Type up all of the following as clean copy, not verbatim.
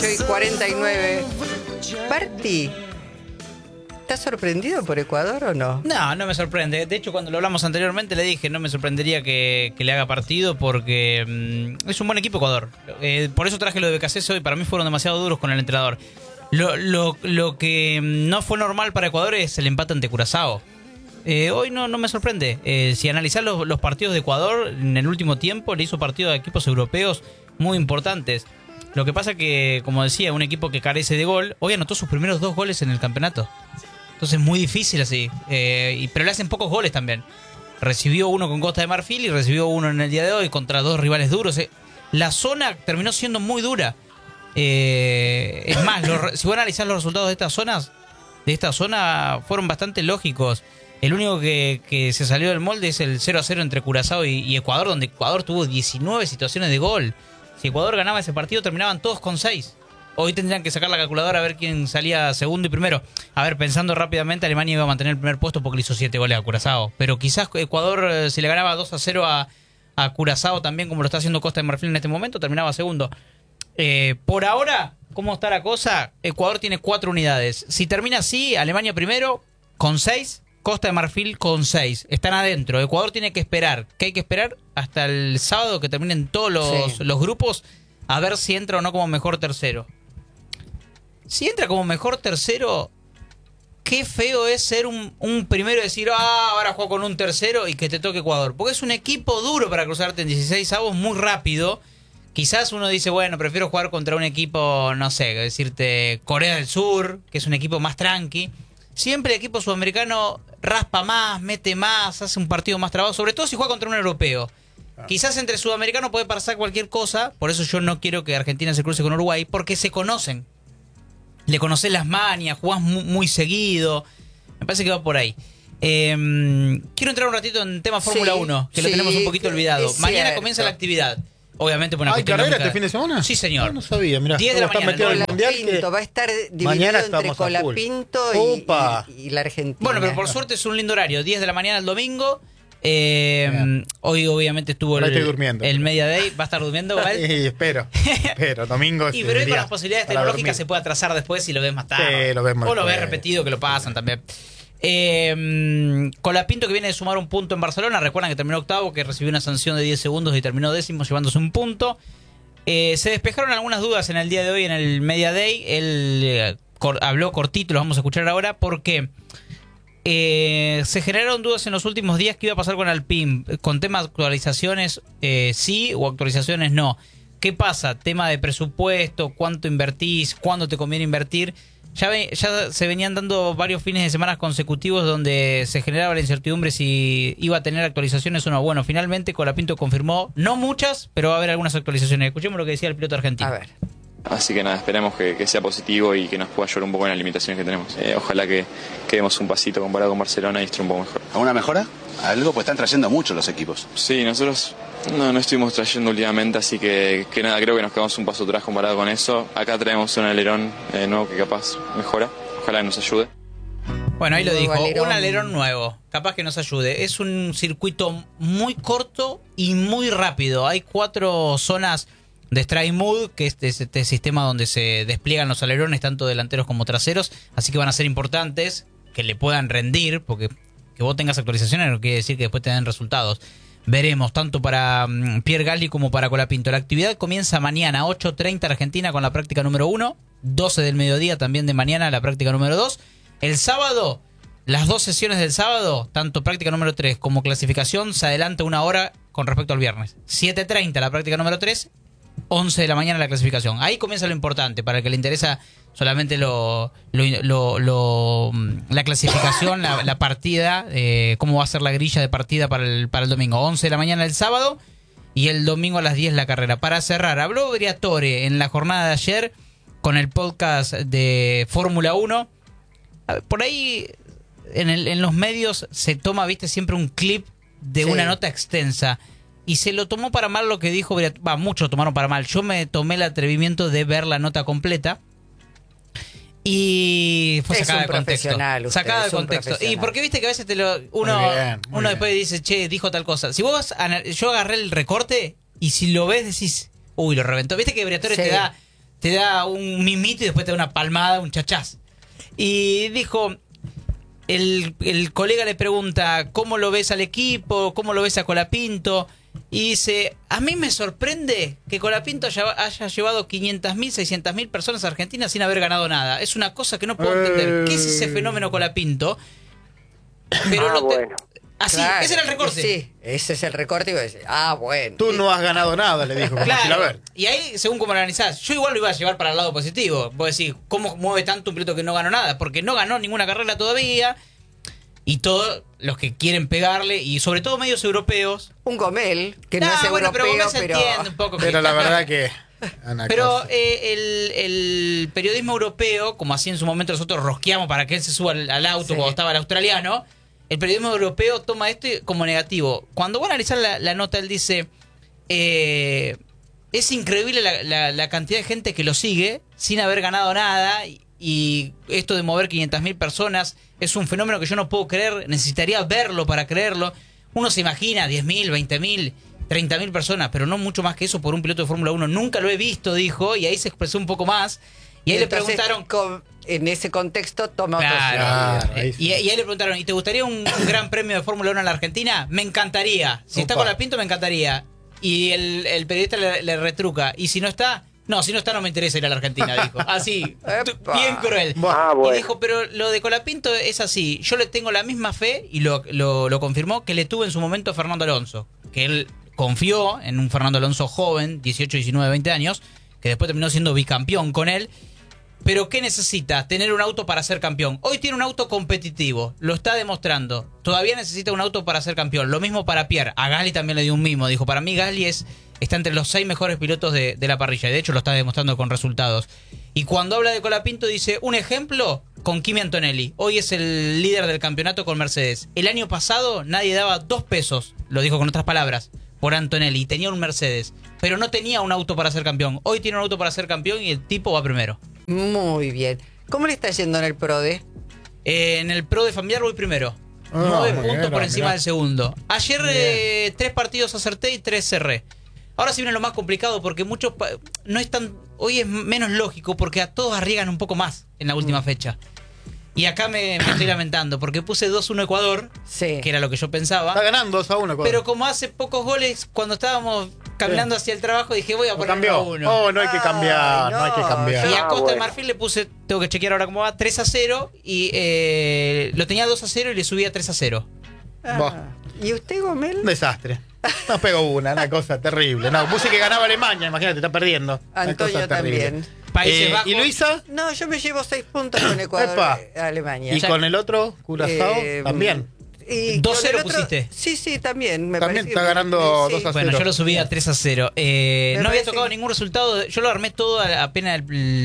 8:49. Berti, ¿estás sorprendido por Ecuador o no? No, no me sorprende. De hecho, cuando lo hablamos anteriormente le dije, no me sorprendería que le haga partido porque es un buen equipo Ecuador. Por eso traje lo de Becasese hoy. Para mí fueron demasiado duros con el entrenador. Lo que no fue normal para Ecuador es el empate ante Curazao. Hoy no me sorprende. Si analizás los partidos de Ecuador en el último tiempo, le hizo partido a equipos europeos muy importantes. Lo que pasa que, como decía, un equipo que carece de gol, hoy anotó sus primeros 2 goles en el campeonato. Entonces es muy difícil así. Pero le hacen pocos goles también. Recibió uno con Costa de Marfil y recibió uno en el día de hoy contra 2 rivales duros. La zona terminó siendo muy dura. Es más, si vos analizás los resultados de esta zona fueron bastante lógicos. El único que se salió del molde es el 0-0 entre Curazao y Ecuador, donde Ecuador tuvo 19 situaciones de gol. Si Ecuador ganaba ese partido, terminaban todos con 6. Hoy tendrían que sacar la calculadora a ver quién salía segundo y primero. A ver, pensando rápidamente, Alemania iba a mantener el primer puesto porque le hizo 7 goles a Curazao. Pero quizás Ecuador, si le ganaba 2-0 a Curazao, también como lo está haciendo Costa de Marfil en este momento, terminaba segundo. Por ahora, ¿cómo está la cosa? Ecuador tiene 4 unidades. Si termina así, Alemania primero con 6, Costa de Marfil con 6. Están adentro. Ecuador tiene que esperar. ¿Qué hay que esperar? Hasta el sábado que terminen todos los grupos, a ver si entra o no como mejor tercero. Si entra como mejor tercero, qué feo es ser un primero y decir, ahora juego con un tercero y que te toque Ecuador. Porque es un equipo duro para cruzarte en 16avos, muy rápido. Quizás uno dice, bueno, prefiero jugar contra un equipo, no sé, decirte Corea del Sur, que es un equipo más tranqui. Siempre el equipo sudamericano raspa más, mete más, hace un partido más trabado, sobre todo si juega contra un europeo. Quizás entre sudamericanos puede pasar cualquier cosa, por eso yo no quiero que Argentina se cruce con Uruguay, porque se conocen. Le conocés las mañas, jugás muy seguido. Me parece que va por ahí. Quiero entrar un ratito en tema Fórmula 1, que lo tenemos un poquito olvidado. Mañana comienza la actividad. Obviamente por una ¿Hay carrera este fin de semana? Sí, señor. No sabía, mirá. 10 de la mañana. Colapinto, va a estar dividido entre Colapinto y la Argentina. Bueno, pero por suerte es un lindo horario. 10 de la mañana el domingo. Hoy obviamente estuvo el Media Day. ¿Va a estar durmiendo, ¿vale? Sí, espero. Domingo es pero hoy con las posibilidades tecnológicas se puede atrasar después si lo ves más tarde. Sí, lo ves más tarde. O lo ves repetido, que lo pasan también. Colapinto, que viene de sumar un punto en Barcelona. Recuerdan que terminó octavo, que recibió una sanción de 10 segundos y terminó décimo, llevándose un punto. Se despejaron algunas dudas en el día de hoy en el Media Day. Él habló cortito, lo vamos a escuchar ahora, porque se generaron dudas en los últimos días qué iba a pasar con Alpine, con temas de actualizaciones sí o actualizaciones no. ¿Qué pasa? Tema de presupuesto, cuánto invertís, cuándo te conviene invertir. Ya se venían dando varios fines de semana consecutivos donde se generaba la incertidumbre si iba a tener actualizaciones o no. Bueno, finalmente Colapinto confirmó, no muchas, pero va a haber algunas actualizaciones. Escuchemos lo que decía el piloto argentino. A ver. Así que nada, esperemos que sea positivo y que nos pueda ayudar un poco en las limitaciones que tenemos. Ojalá que demos un pasito comparado con Barcelona y esté un poco mejor. ¿Alguna mejora? Algo, pues están trayendo mucho los equipos. Sí, nosotros no estuvimos trayendo últimamente, así que nada, creo que nos quedamos un paso atrás comparado con eso. Acá traemos un alerón nuevo que capaz mejora, ojalá que nos ayude. Bueno, ahí lo dijo, un alerón nuevo, capaz que nos ayude. Es un circuito muy corto y muy rápido. Hay 4 zonas de strike mode, que es este sistema donde se despliegan los alerones, tanto delanteros como traseros, así que van a ser importantes que le puedan rendir, porque que vos tengas actualizaciones no quiere decir que después te den resultados. Veremos, tanto para Pierre Gasly como para Colapinto. La actividad comienza mañana, 8:30 Argentina, con la práctica número 1, 12 del mediodía también de mañana, la práctica número 2. El sábado, las 2 sesiones del sábado, tanto práctica número 3 como clasificación, se adelanta 1 hora con respecto al viernes. 7:30 la práctica número 3, 11 de la mañana la clasificación. Ahí comienza lo importante, para el que le interesa solamente la clasificación, la partida, cómo va a ser la grilla de partida para el domingo. 11 de la mañana el sábado y el domingo a las 10 la carrera. Para cerrar, habló Briatore en la jornada de ayer con el podcast de Fórmula 1. Por ahí en los medios se toma, viste, siempre un clip de una nota extensa. Y se lo tomó para mal lo que dijo Briatore. Muchos lo tomaron para mal. Yo me tomé el atrevimiento de ver la nota completa. Y fue sacada de contexto. Sacada de contexto. Y porque viste que a veces uno después dice, che, dijo tal cosa. Si vos, yo agarré el recorte y si lo ves decís, uy, lo reventó. Viste que Briatore te te da un mimito y después te da una palmada, un chachás. Y dijo, el colega le pregunta, ¿cómo lo ves al equipo? ¿Cómo lo ves a Colapinto? Y dice, a mí me sorprende que Colapinto haya llevado 500.000, 600.000 personas a Argentina sin haber ganado nada. Es una cosa que no puedo entender. ¿Qué es ese fenómeno Colapinto? Pero bueno. Así, Claro, ese era el recorte. Sí, ese es el recorte y vos decís, bueno. Tú no has ganado nada, le dijo. Claro, A ver. y ahí, según cómo lo analizás, yo igual lo iba a llevar para el lado positivo. Vos decís, ¿cómo mueve tanto un piloto que no ganó nada? Porque no ganó ninguna carrera todavía. Y todos los que quieren pegarle, y sobre todo medios europeos. Un Gomel, que no es bueno, europeo, pero Gómez se entiende un poco. Pero la verdad que... Ana Pero cosa. el periodismo europeo, como así en su momento nosotros rosqueamos para que él se suba al auto Sí. cuando estaba el australiano, el periodismo europeo toma esto como negativo. Cuando voy a analizar la nota, él dice, es increíble la cantidad de gente que lo sigue sin haber ganado nada, y esto de mover 500.000 personas es un fenómeno que yo no puedo creer, necesitaría verlo para creerlo. Uno se imagina 10.000, 20.000, 30.000 personas, pero no mucho más que eso por un piloto de Fórmula 1. Nunca lo he visto, dijo, y ahí se expresó un poco más. Y ahí le Entonces, preguntaron... en ese contexto toma Claro. otro Claro, ahí sí. Y ahí le preguntaron, ¿y te gustaría un gran premio de Fórmula 1 en la Argentina? Me encantaría. Si está Opa. Colapinto, me encantaría. Y el periodista le retruca, ¿y si no está? No, si no está no me interesa ir a la Argentina, dijo. Así, Epa. bien cruel. Bueno. Y dijo, pero lo de Colapinto es así. Yo le tengo la misma fe, y lo confirmó, que le tuvo en su momento Fernando Alonso. Que él confió en un Fernando Alonso joven, 18, 19, 20 años, que después terminó siendo bicampeón con él. Pero ¿qué necesita? Tener un auto para ser campeón. Hoy tiene un auto competitivo, lo está demostrando. Todavía necesita un auto para ser campeón. Lo mismo para Pierre. A Gasly también le dio un mimo. Dijo, para mí Gasly está entre los 6 mejores pilotos de la parrilla. Y de hecho lo está demostrando con resultados. Y cuando habla de Colapinto dice, un ejemplo con Kimi Antonelli. Hoy es el líder del campeonato con Mercedes. El año pasado nadie daba 2 pesos, lo dijo con otras palabras, por Antonelli. Tenía un Mercedes, pero no tenía un auto para ser campeón. Hoy tiene un auto para ser campeón y el tipo va primero. Muy bien. ¿Cómo le está yendo en el PRODE? En el Pro de familiar voy primero. 9 muy puntos bien, por encima mirá. del segundo. Ayer 3 partidos acerté y 3 cerré. Ahora sí viene lo más complicado porque muchos no es tan, hoy es menos lógico porque a todos arriesgan un poco más en la última fecha. Y acá me estoy lamentando porque puse 2-1 Ecuador, Sí. que era lo que yo pensaba. Está ganando 2-1. Pero como hace pocos goles, cuando estábamos caminando hacia el trabajo, dije voy a No poner cambió. 1-1. Oh, no hay que cambiar, Ay, no hay que no. cambiar. Y a Costa de bueno. Marfil le puse, tengo que chequear ahora cómo va, 3-0 y lo tenía 2-0 y le subí a 3-0. ¿Y usted, Gomel? Un desastre. Nos pegó una cosa terrible. No, puse que ganaba Alemania, imagínate, está perdiendo. Una Antonio cosa terrible. también. Países Bajos. ¿Y Luisa? No, yo me llevo 6 puntos con Ecuador, Epa. Alemania. ¿Y O sea, con el otro, Curazao? Eh, También. Y 2-0 con el otro- pusiste. Sí, también. Me También parece está que- ganando sí. 2-0. Bueno, yo lo subí a 3-0. No había parece tocado que- ningún resultado. Yo lo armé todo apenas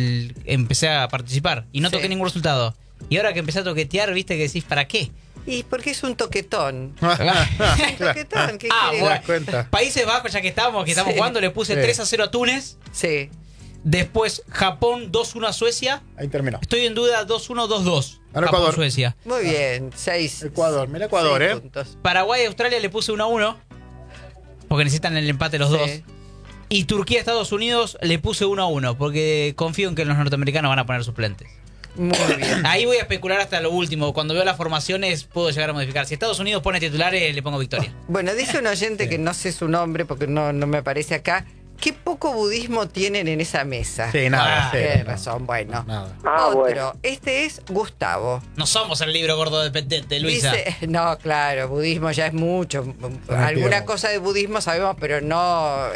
empecé a participar. Y no Sí. toqué ningún resultado. Y ahora que empecé a toquetear, viste que decís, ¿para qué? Y porque es un toquetón. Claro. Toquetón, ¿qué Ah, quiere? ¿Te bueno. das cuenta? Países Bajos, ya que estamos Sí. jugando, le puse Sí. 3-0 a Túnez. Sí. Después Japón 2-1 a Suecia. Ahí terminó. Estoy en duda 2-1, 2-2. Ganó Ecuador. Japón-Suecia. Muy bien. 6. Ecuador, mira Ecuador, puntos. Paraguay y Australia le puse 1-1. Porque necesitan el empate los Sí. dos. Y Turquía, Estados Unidos le puse 1-1. Porque confío en que los norteamericanos van a poner suplentes. Muy bien. Ahí voy a especular hasta lo último. Cuando veo las formaciones puedo llegar a modificar. Si Estados Unidos pone titulares, le pongo victoria. Bueno, dice un oyente que no sé su nombre porque no me aparece acá. ¿Qué poco budismo tienen en esa mesa? Sí, nada. Ah, sí, Tiene no. razón, bueno. Nada. Otro. Bueno. Este es Gustavo. No somos el libro gordo de Petete, Luisa. Dice, no, claro, budismo ya es mucho. Pero Alguna no. cosa de budismo sabemos, pero no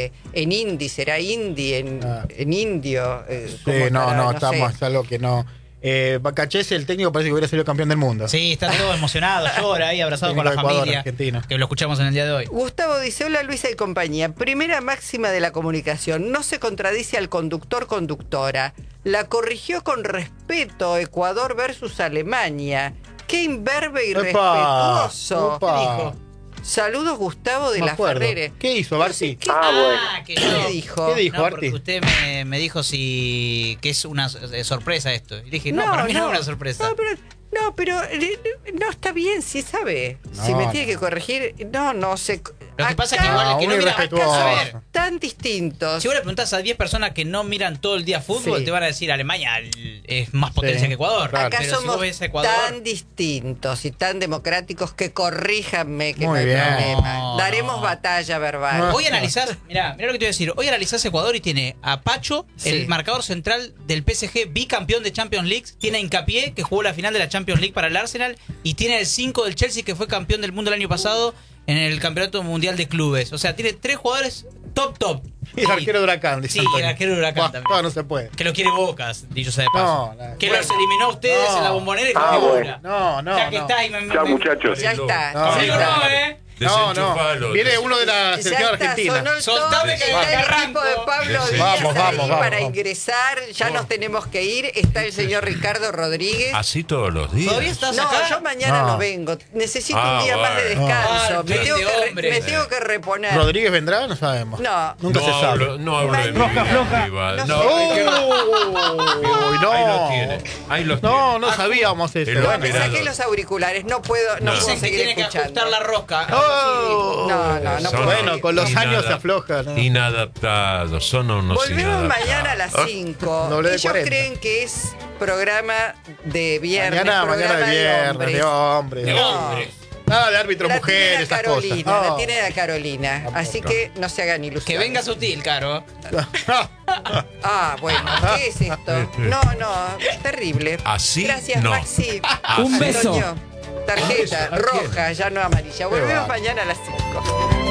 en hindi, será hindi, Ah. en indio. Sí, ¿cómo estará? no, sé. estamos, es algo que no. Bacachese, el técnico, parece que hubiera sido campeón del mundo. Sí, está todo emocionado, llora ahí, abrazado con la Técnico de Ecuador, familia. Argentina. Que lo escuchamos en el día de hoy. Gustavo dice, hola Luisa y compañía, primera máxima de la comunicación, no se contradice al conductora. La corrigió con respeto Ecuador versus Alemania. Qué imberbe y Epa, respetuoso. opa. ¿Qué dijo? Saludos Gustavo de Me la acuerdo. Ferrere. ¿Qué hizo, Barsi? ¿Qué, Bueno. que ¿Qué yo- dijo? ¿Qué dijo, No, Arti? porque usted me dijo que es una sorpresa esto. Y dije, no, para mí no es una sorpresa. No, pero no está bien, si sabe. Si No, me tiene no. que corregir, no sé. Lo que pasa es que igual el que muy no mira... irrespetuoso. A ver, Tan distintos. si vos le preguntás a 10 personas que no miran todo el día fútbol, Sí. te van a decir Alemania es más potencia Sí, que Ecuador. claro. Acá Pero si somos vos ves a Ecuador... tan distintos y tan democráticos que corríjanme que Muy no hay bien. problema. No, Daremos no. batalla verbal. No. Hoy analizás, mirá lo que te voy a decir. Hoy analizás Ecuador y tiene a Pacho, Sí. el marcador central del PSG, bicampeón de Champions League. Tiene a Hincapié, que jugó la final de la Champions League para el Arsenal. Y tiene el 5 del Chelsea, que fue campeón del mundo el año pasado en el Campeonato Mundial de Clubes. O sea, tiene 3 jugadores top. Y el arquero de Huracán, dice Sí, Antonio. el arquero de Huracán Buah, también. no se puede. Que lo quiere Bocas, dicho sea de paso. No, que bueno. los eliminó a ustedes No. en la Bombonera y los figura. No, Ya que no. está ahí, Chao, muchachos. Ya está. No, ya Digo está. no, ¿eh? No, Desenchufalo. Viene uno de la Ya selección está, argentina. sonó el Soltame toque, que está el arranco. equipo de Pablo Sí. Díaz Vamos, ahí vamos, para vamos. ingresar. Ya nos tenemos que ir. Está el señor Ricardo Rodríguez. Así todos los días. ¿Todavía estás No, acá? yo mañana No. no vengo. Necesito Ah, un día más de bueno. descanso. Ah, Me tengo, de que, hombre. me tengo que reponer. ¿Rodríguez vendrá? No sabemos. No. Nunca se sabe. No hablo de mí. Arriba. No No, sé. es que no. Uy, no. Ahí lo tiene. Ahí los No, tiene. no sabíamos eso. El Bueno. Me operador. saqué los auriculares. No puedo, no No. puedo Dicen que seguir tiene que escuchando. ajustar la rosca. Oh. No Son- puedo. Bueno, con los años se Inada- afloja. ¿no? Inadaptados, son unos Volvemos inadaptados. mañana a las 5. Doble de Ellos 40. creen que es programa de viernes. Mañana programa de viernes, de hombres. De No. hombres. Nada de árbitro La mujer, tiene la esas Carolina, cosas. la No. tiene la Carolina. Así que no se hagan ilusiones. Que venga sutil, Caro. Ah, bueno, ¿qué es esto? No, terrible. Así Gracias, no. Maxi. Un beso. Tarjeta roja, ya no amarilla. Volvemos mañana a las 5.